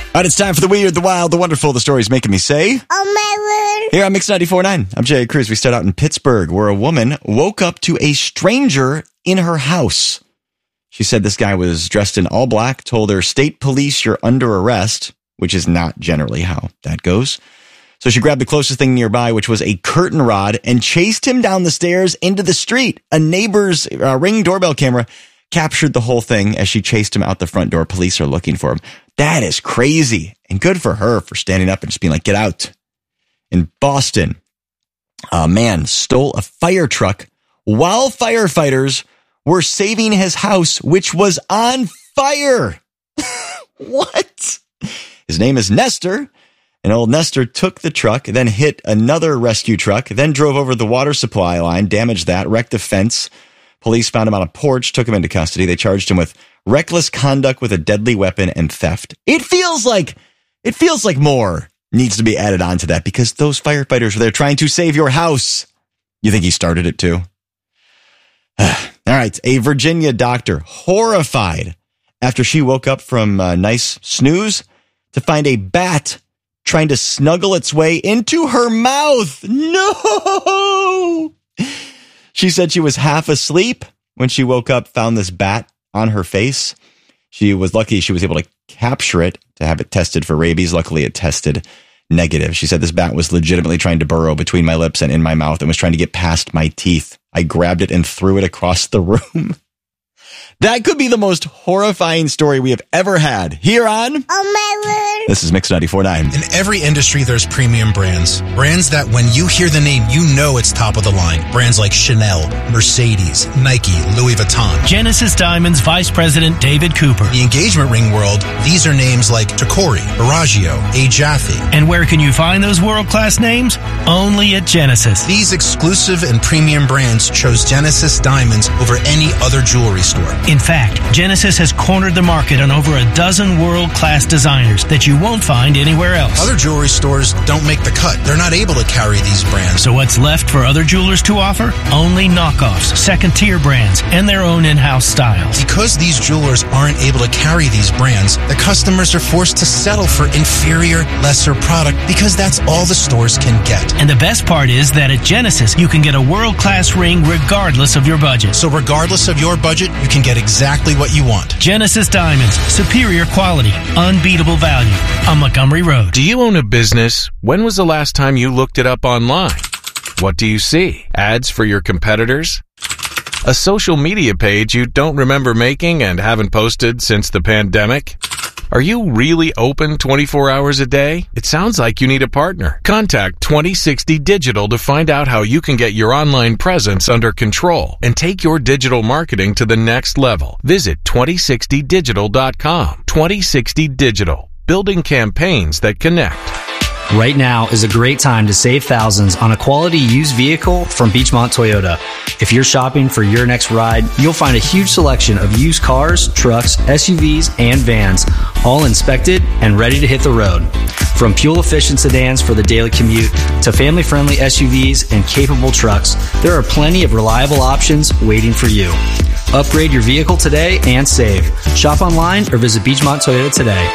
All right, it's time for the weird, the wild, the wonderful, the stories making me say, oh my word. Here on Mix 94.9, I'm Jay Cruz. We start out in Pittsburgh, where a woman woke up to a stranger in her house. She said this guy was dressed in all black, told her, "State police, you're under arrest," which is not generally how that goes. So she grabbed the closest thing nearby, which was a curtain rod, and chased him down the stairs into the street. A neighbor's Ring doorbell camera captured the whole thing as she chased him out the front door. Police are looking for him. That is crazy. And good for her for standing up and just being like, get out. In Boston, a man stole a fire truck while firefighters were saving his house, which was on fire. What? His name is Nestor. And old Nestor took the truck, then hit another rescue truck, then drove over the water supply line, damaged that, wrecked a fence. Police found him on a porch, took him into custody. They charged him with reckless conduct with a deadly weapon and theft. It feels like more needs to be added on to that because those firefighters were there trying to save your house. You think he started it too? All right. A Virginia doctor horrified after she woke up from a nice snooze to find a bat trying to snuggle its way into her mouth. No! She said she was half asleep when she woke up, found this bat on her face. She was lucky she was able to capture it to have it tested for rabies. Luckily, it tested negative. She said this bat was legitimately trying to burrow between my lips and in my mouth and was trying to get past my teeth. I grabbed it and threw it across the room. That could be the most horrifying story we have ever had here on Oh my word. This is Mix 94.9. In every industry, there's premium brands. Brands that when you hear the name, you know it's top of the line. Brands like Chanel, Mercedes, Nike, Louis Vuitton. Genesis Diamonds Vice President David Cooper. In the engagement ring world, these are names like Tacori, Bellagio, A. Jaffe. And where can you find those world-class names? Only at Genesis. These exclusive and premium brands chose Genesis Diamonds over any other jewelry store. In fact, Genesis has cornered the market on over a dozen world-class designers that you won't find anywhere else. Other jewelry stores don't make the cut. They're not able to carry these brands. So what's left for other jewelers to offer? Only knockoffs, second-tier brands, and their own in-house styles. Because these jewelers aren't able to carry these brands, the customers are forced to settle for inferior, lesser product because that's all the stores can get. And the best part is that at Genesis, you can get a world-class ring regardless of your budget. So regardless of your budget, you can get exactly what you want. Genesis Diamonds, superior quality, unbeatable value on Montgomery Road. Do you own a business? When was the last time you looked it up online? What do you see? Ads for your competitors? A social media page you don't remember making and haven't posted since the pandemic? Are you really open 24 hours a day? It sounds like you need a partner. Contact 2060 Digital to find out how you can get your online presence under control and take your digital marketing to the next level. Visit 2060digital.com. 2060 Digital, building campaigns that connect. Right now is a great time to save thousands on a quality used vehicle from Beechmont Toyota. If you're shopping for your next ride, you'll find a huge selection of used cars, trucks, SUVs, and vans, all inspected and ready to hit the road. From fuel-efficient sedans for the daily commute to family-friendly SUVs and capable trucks, there are plenty of reliable options waiting for you. Upgrade your vehicle today and save. Shop online or visit Beechmont Toyota today.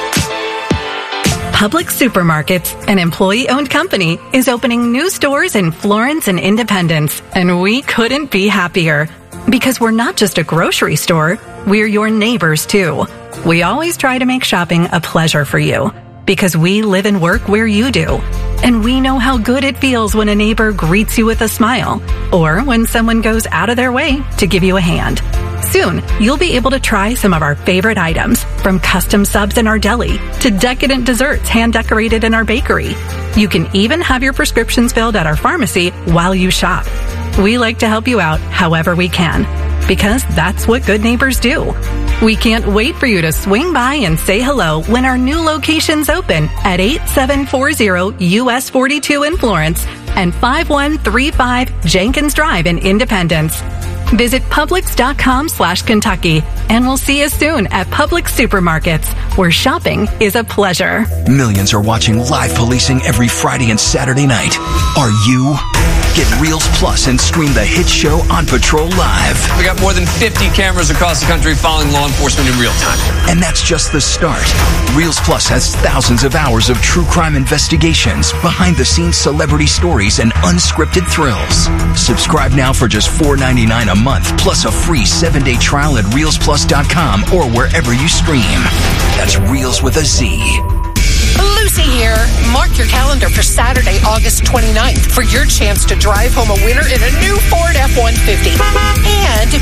Publix Supermarkets, an employee-owned company, is opening new stores in Florence and Independence, and we couldn't be happier. Because we're not just a grocery store, we're your neighbors too. We always try to make shopping a pleasure for you, because we live and work where you do. And we know how good it feels when a neighbor greets you with a smile, or when someone goes out of their way to give you a hand. Soon, you'll be able to try some of our favorite items, from custom subs in our deli to decadent desserts hand-decorated in our bakery. You can even have your prescriptions filled at our pharmacy while you shop. We like to help you out however we can, because that's what good neighbors do. We can't wait for you to swing by and say hello when our new locations open at 8740 US 42 in Florence and 5135 Jenkins Drive in Independence. Visit Publix.com/Kentucky, and we'll see you soon at Publix Supermarkets, where shopping is a pleasure. Millions are watching live policing every Friday and Saturday night. Are you? Get Reels Plus and stream the hit show On Patrol live. We got more than 50 cameras across the country following law enforcement in real time. And that's just the start. Reels Plus has thousands of hours of true crime investigations, behind-the-scenes celebrity stories, and unscripted thrills. Subscribe now for just $4.99 a month, plus a free 7-day trial at ReelsPlus.com or wherever you stream. That's Reels with a Z. Lucy here. Mark your calendar for Saturday, August 29th for your chance to drive home a winner in a new Ford F-150. And if